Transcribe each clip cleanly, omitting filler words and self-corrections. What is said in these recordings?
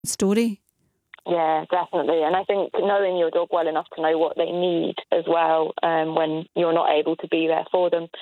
story. Yeah, definitely. And I think knowing your dog well enough to know what they need as well, when you're not able to be there for them.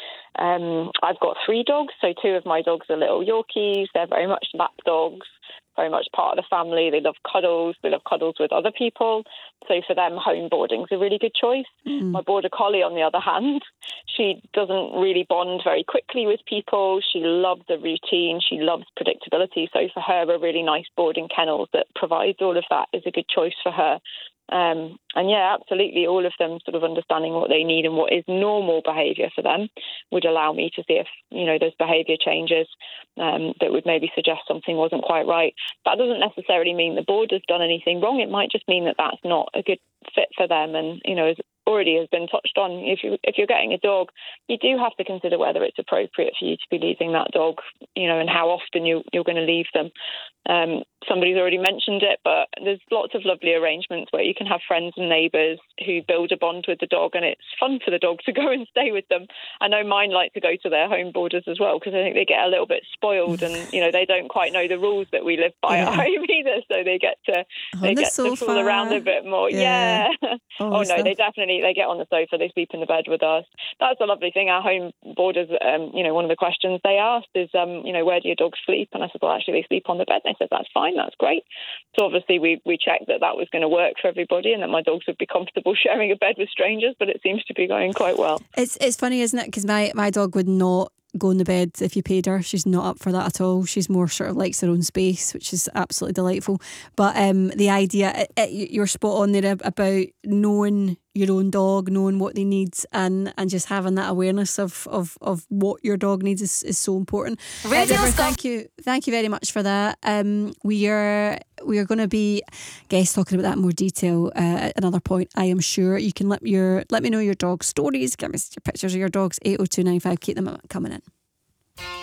I've got 3 dogs, so 2 of my dogs are little Yorkies. They're very much lap dogs, very much part of the family. They love cuddles. They love cuddles with other people. So for them, home boarding's a really good choice. My Border Collie, on the other hand, she doesn't really bond very quickly with people. She loves the routine. She loves predictability. So for her, a really nice boarding kennel that provides all of that is a good choice for her. And yeah, absolutely, all of them sort of understanding what they need and what is normal behaviour for them would allow me to see if, there's behaviour changes that would maybe suggest something wasn't quite right. That doesn't necessarily mean the board has done anything wrong. It might just mean that that's not a good fit for them. And, as already has been touched on, if you're getting a dog, you do have to consider whether it's appropriate for you to be leaving that dog, and how often you're going to leave them. Somebody's already mentioned it, but there's lots of lovely arrangements where you can have friends and neighbours who build a bond with the dog, and it's fun for the dog to go and stay with them. I know mine like to go to their home boarders as well, because I think they get a little bit spoiled, and they don't quite know the rules that we live by at home either, so they get to fool around a bit more. Yeah. Oh no, they get on the sofa, they sleep in the bed with us. That's a lovely thing. Our home boarders, one of the questions they asked is, where do your dogs sleep? And I said, well, actually they sleep on the bed. And they said, that's fine, that's great. So obviously we checked that was going to work for everybody and that my dogs would be comfortable sharing a bed with strangers, but it seems to be going quite well. It's funny, isn't it? Because my dog would not go in the bed if you paid her. She's not up for that at all. She's more sort of likes her own space, which is absolutely delightful. But the idea, you're spot on there about knowing your own dog, knowing what they need, and just having that awareness of what your dog needs is so important. Thank you very much for that. We are going to be talking about that in more detail at another point, I am sure. You can let me know your dog stories, get me your pictures of your dogs, 80295, keep them coming in.